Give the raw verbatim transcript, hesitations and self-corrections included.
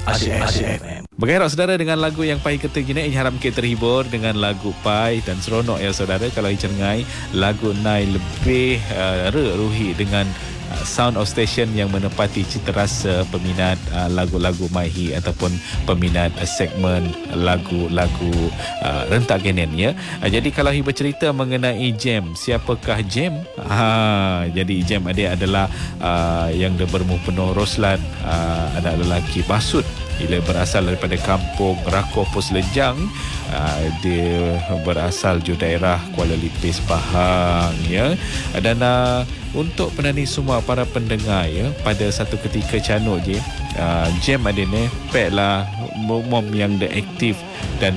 Asyik F M. Bergerak saudara dengan lagu yang Pai kata gini, ini harap kita terhibur dengan lagu Pai dan seronok ya saudara. Kalau cengai lagu Nai lebih uh, ruhi dengan uh, sound of station yang menepati cita rasa peminat uh, lagu-lagu Maihi ataupun peminat uh, segmen lagu-lagu uh, rentak genen ya. Uh, jadi kalau hiba cerita mengenai Jem, siapakah Jem? Ha, jadi Jem adik adalah uh, yang dia bermu penuh Roslan, uh, anak lelaki Basud. Dia berasal daripada kampung Rakoh Puslejang. Uh, dia berasal di daerah Kuala Lipis Pahang ya. Dan uh, untuk penani semua para pendengar ya, pada satu ketika canuk je uh, Jem ada ni pek lah mom yang dia aktif dan